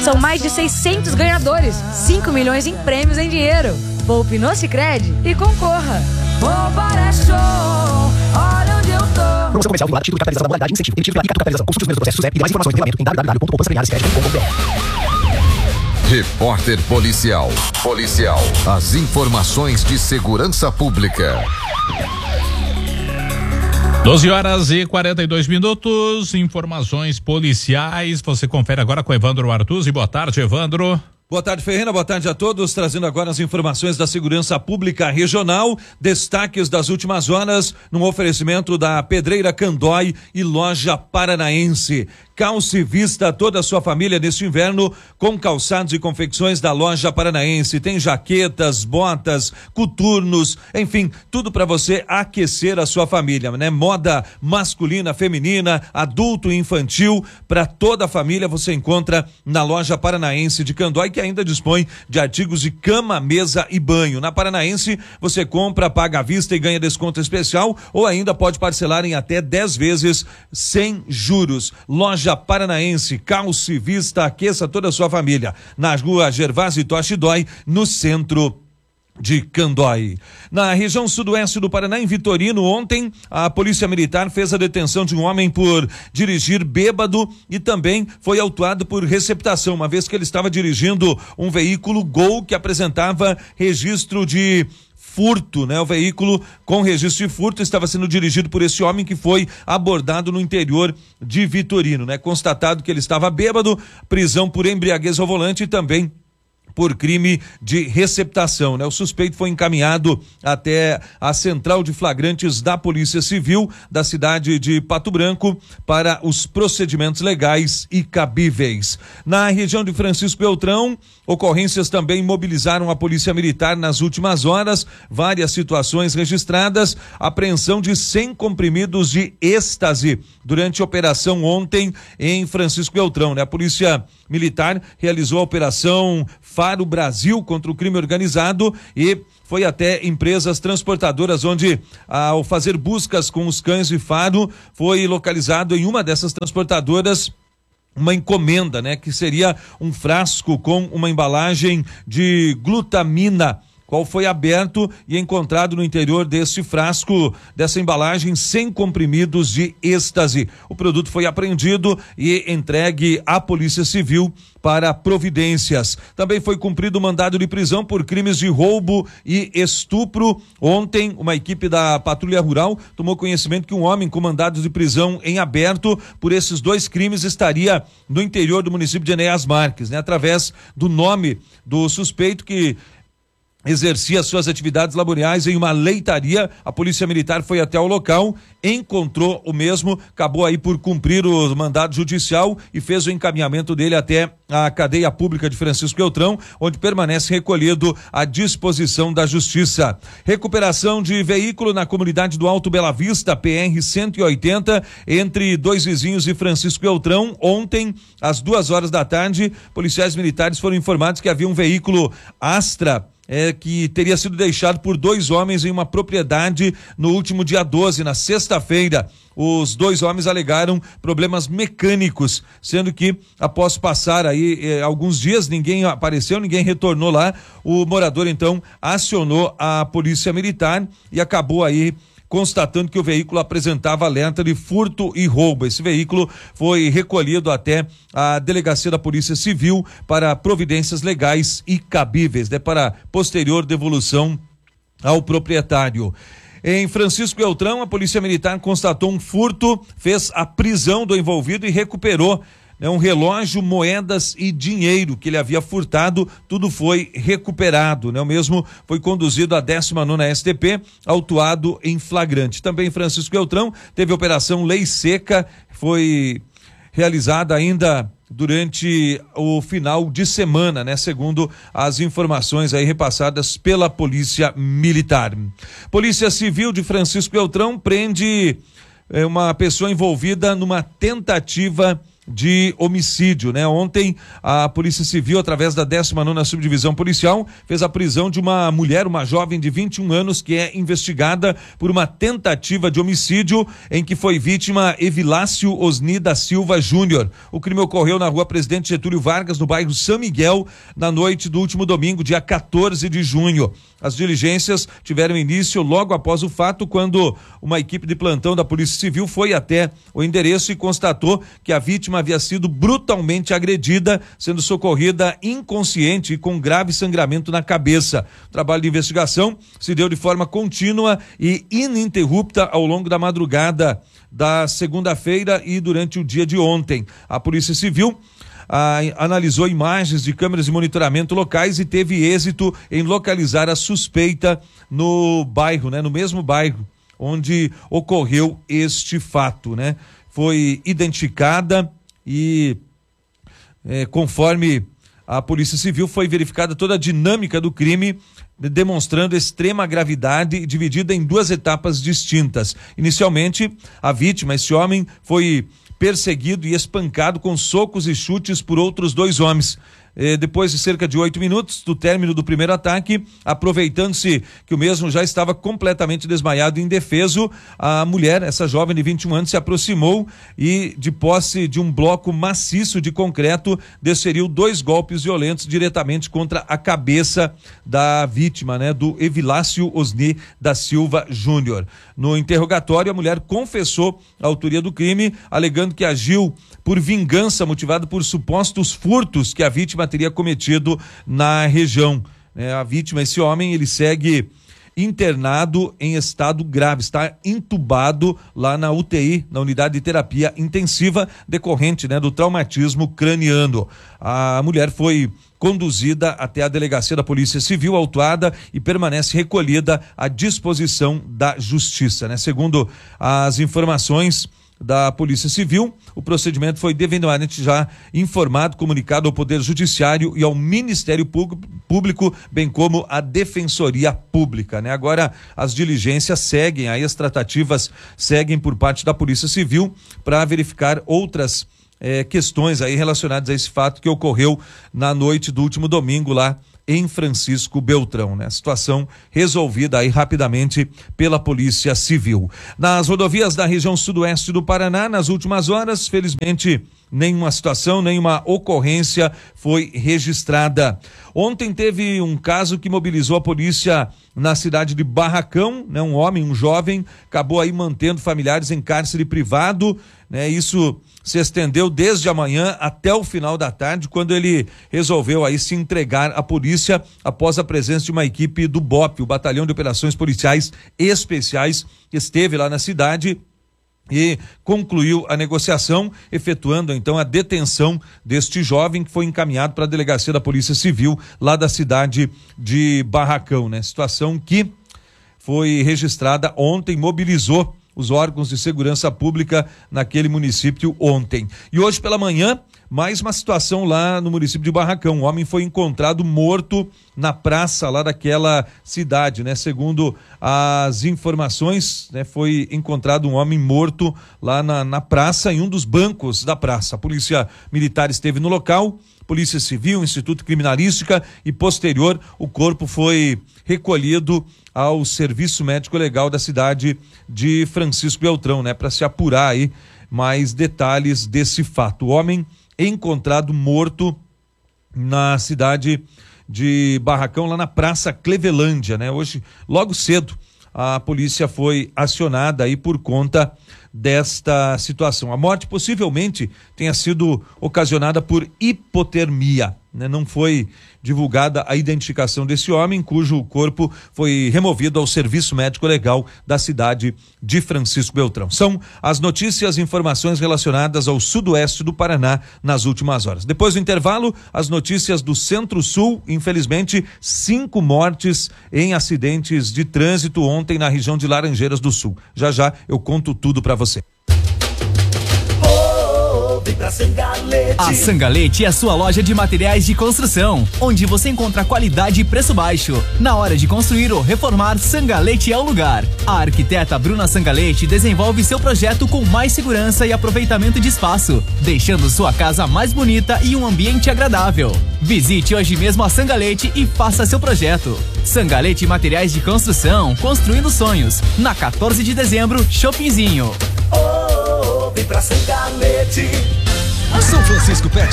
São mais de 600 ganhadores, 5 milhões em prêmios em dinheiro. Poupe no Sicredi e concorra. Poupar é show, olha onde eu tô. Promoção comercial vinculada, título de capitalização da modalidade, incentivo, emitido pela capitalização. Consulte os meus processos e mais informações no regulamento em www.poupançapremiadescred.com.br. Repórter Policial. As informações de segurança pública. 12h42, informações policiais. Você confere agora com Evandro Artuzzi. Boa tarde, Evandro. Boa tarde, Ferreira. Boa tarde a todos. Trazendo agora as informações da segurança pública regional. Destaques das últimas horas num oferecimento da Pedreira Candói e Loja Paranaense. Calce vista toda a sua família neste inverno com calçados e confecções da Loja Paranaense. Tem jaquetas, botas, coturnos, enfim, tudo para você aquecer a sua família, né? Moda masculina, feminina, adulto e infantil, para toda a família você encontra na Loja Paranaense de Candói, que ainda dispõe de artigos de cama, mesa e banho. Na Paranaense você compra, paga à vista e ganha desconto especial, ou ainda pode parcelar em até 10 vezes sem juros. Loja Paranaense, calce, vista, aqueça toda a sua família. Na rua Gervásio Toshi Dói, no centro de Candói. Na região sudoeste do Paraná, em Vitorino, ontem a Polícia Militar fez a detenção de um homem por dirigir bêbado e também foi autuado por receptação, uma vez que ele estava dirigindo um veículo Gol que apresentava registro de furto, né? O veículo com registro de furto estava sendo dirigido por esse homem que foi abordado no interior de Vitorino, né? Constatado que ele estava bêbado, prisão por embriaguez ao volante e também por crime de receptação, né? O suspeito foi encaminhado até a central de flagrantes da Polícia Civil da cidade de Pato Branco para os procedimentos legais e cabíveis. Na região de Francisco Beltrão, ocorrências também mobilizaram a Polícia Militar nas últimas horas, várias situações registradas, apreensão de 100 comprimidos de êxtase durante a operação ontem em Francisco Beltrão, né? A Polícia Militar realizou a operação Faro Brasil contra o crime organizado e foi até empresas transportadoras onde, ao fazer buscas com os cães de Faro, foi localizado em uma dessas transportadoras uma encomenda, né? Que seria um frasco com uma embalagem de glutamina, qual foi aberto e encontrado no interior desse frasco, dessa embalagem, 100 comprimidos de êxtase. O produto foi apreendido e entregue à Polícia Civil para providências. Também foi cumprido o mandado de prisão por crimes de roubo e estupro. Ontem, uma equipe da Patrulha Rural tomou conhecimento que um homem com mandado de prisão em aberto por esses dois crimes estaria no interior do município de Enéas Marques, né? Através do nome do suspeito que exercia suas atividades laborais em uma leitaria, a Polícia Militar foi até o local, encontrou o mesmo, acabou aí por cumprir o mandado judicial e fez o encaminhamento dele até a cadeia pública de Francisco Beltrão, onde permanece recolhido à disposição da Justiça. Recuperação de veículo na comunidade do Alto Bela Vista, PR 180, entre dois vizinhos de Francisco Beltrão. Ontem, às 2h da tarde, policiais militares foram informados que havia um veículo Astra que teria sido deixado por dois homens em uma propriedade no último dia 12, na sexta-feira. Os dois homens alegaram problemas mecânicos, sendo que após passar aí alguns dias, ninguém apareceu, ninguém retornou lá. O morador então acionou a Polícia Militar e acabou aí constatando que o veículo apresentava alerta de furto e roubo. Esse veículo foi recolhido até a Delegacia da Polícia Civil para providências legais e cabíveis, né, para posterior devolução ao proprietário. Em Francisco Beltrão, a Polícia Militar constatou um furto, fez a prisão do envolvido e recuperou um relógio, moedas e dinheiro que ele havia furtado, tudo foi recuperado, né? O mesmo foi conduzido à 19ª STP, autuado em flagrante. Também em Francisco Beltrão teve operação Lei Seca, foi realizada ainda durante o final de semana, né? Segundo as informações aí repassadas pela Polícia Militar. Polícia Civil de Francisco Beltrão prende uma pessoa envolvida numa tentativa de homicídio, né? Ontem a Polícia Civil, através da 19ª Subdivisão Policial, fez a prisão de uma mulher, uma jovem de 21 anos, que é investigada por uma tentativa de homicídio em que foi vítima Evilácio Osni da Silva Júnior. O crime ocorreu na rua Presidente Getúlio Vargas, no bairro São Miguel, na noite do último domingo, dia 14 de junho. As diligências tiveram início logo após o fato, quando uma equipe de plantão da Polícia Civil foi até o endereço e constatou que a vítima havia sido brutalmente agredida, sendo socorrida inconsciente e com grave sangramento na cabeça. O trabalho de investigação se deu de forma contínua e ininterrupta ao longo da madrugada da segunda-feira e durante o dia de ontem. A Polícia Civil analisou imagens de câmeras de monitoramento locais e teve êxito em localizar a suspeita no bairro, né? No mesmo bairro onde ocorreu este fato, né? Foi identificada e conforme a Polícia Civil, foi verificada toda a dinâmica do crime, demonstrando extrema gravidade, dividida em duas etapas distintas. Inicialmente, a vítima, esse homem, foi perseguido e espancado com socos e chutes por outros 2 homens. Depois de cerca de 8 minutos do término do primeiro ataque, aproveitando-se que o mesmo já estava completamente desmaiado e indefeso, a mulher, essa jovem de 21 anos, se aproximou e, de posse de um bloco maciço de concreto, desferiu 2 golpes violentos diretamente contra a cabeça da vítima, né, do Evilácio Osni da Silva Júnior. No interrogatório, a mulher confessou a autoria do crime, alegando que agiu por vingança, motivado por supostos furtos que a vítima teria cometido na região. A vítima, esse homem, ele segue internado em estado grave, está entubado lá na UTI, na unidade de terapia intensiva, decorrente, né, do traumatismo craniano. A mulher foi conduzida até a delegacia da Polícia Civil, autuada, e permanece recolhida à disposição da Justiça, né? Segundo as informações da Polícia Civil, o procedimento foi devidamente já informado, comunicado ao Poder Judiciário e ao Ministério Público, bem como à Defensoria Pública, né? Agora as diligências seguem, aí as tratativas seguem por parte da Polícia Civil para verificar outras questões aí relacionadas a esse fato que ocorreu na noite do último domingo lá em Francisco Beltrão, né? Situação resolvida aí rapidamente pela Polícia Civil. Nas rodovias da região sudoeste do Paraná, nas últimas horas, felizmente, nenhuma situação, nenhuma ocorrência foi registrada. Ontem teve um caso que mobilizou a polícia na cidade de Barracão, né? Um homem, um jovem, acabou aí mantendo familiares em cárcere privado, né? Isso se estendeu desde a manhã até o final da tarde, quando ele resolveu aí se entregar à polícia após a presença de uma equipe do BOP, o Batalhão de Operações Policiais Especiais, que esteve lá na cidade e concluiu a negociação, efetuando então a detenção deste jovem, que foi encaminhado para a delegacia da Polícia Civil lá da cidade de Barracão, né? Situação que foi registrada ontem, mobilizou os órgãos de segurança pública naquele município ontem. E hoje pela manhã, mais uma situação lá no município de Barracão. Um homem foi encontrado morto na praça lá daquela cidade, né? Segundo as informações, né, foi encontrado um homem morto lá na praça, em um dos bancos da praça. A polícia militar esteve no local, Polícia Civil, Instituto Criminalística, e posterior o corpo foi recolhido ao Serviço Médico Legal da cidade de Francisco Beltrão, né, para se apurar aí mais detalhes desse fato. O homem encontrado morto na cidade de Barracão, lá na Praça Clevelândia, né? Hoje, logo cedo, a polícia foi acionada aí por conta desta situação. A morte possivelmente tenha sido ocasionada por hipotermia, né? Não foi divulgada a identificação desse homem, cujo corpo foi removido ao Serviço Médico Legal da cidade de Francisco Beltrão. São as notícias e informações relacionadas ao sudoeste do Paraná nas últimas horas. Depois do intervalo, as notícias do Centro-Sul. Infelizmente, 5 mortes em acidentes de trânsito ontem na região de Laranjeiras do Sul. Já já eu conto tudo para você. pra Sangalete. A Sangalete é a sua loja de materiais de construção, onde você encontra qualidade e preço baixo. Na hora de construir ou reformar, Sangalete é o lugar. A arquiteta Bruna Sangalete desenvolve seu projeto com mais segurança e aproveitamento de espaço, deixando sua casa mais bonita e um ambiente agradável. Visite hoje mesmo a Sangalete e faça seu projeto. Sangalete Materiais de Construção, construindo sonhos. Na 14 de dezembro, Shoppingzinho. Vem pra Sangalete. São Francisco Pet